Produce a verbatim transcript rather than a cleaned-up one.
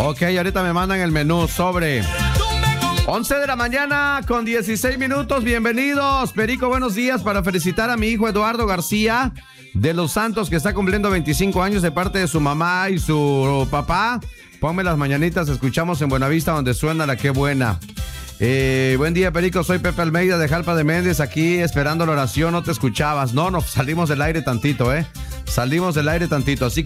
Ok, ahorita me mandan el menú sobre once de la mañana con dieciséis minutos. Bienvenidos. Perico, buenos días. Para felicitar a mi hijo Eduardo García de Los Santos, que está cumpliendo veinticinco años, de parte de su mamá y su papá. Ponme las mañanitas, escuchamos en Buenavista, donde suena la Qué Buena. Eh, buen día, Perico, soy Pepe Almeida de Jalpa de Méndez, aquí esperando la oración. No te escuchabas. No, no, salimos del aire tantito, ¿eh? Salimos del aire tantito, así que